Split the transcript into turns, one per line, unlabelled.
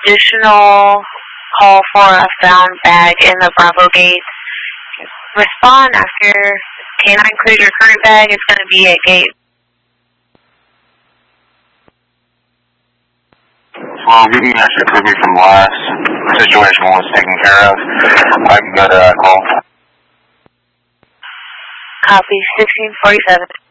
additional call for a found bag in the Bravo gate. Respond after K9 clears your current bag. It's going to be at gate.
Well, you can actually prove me from last situation was taken care of. I can go to call.
Copy 1647.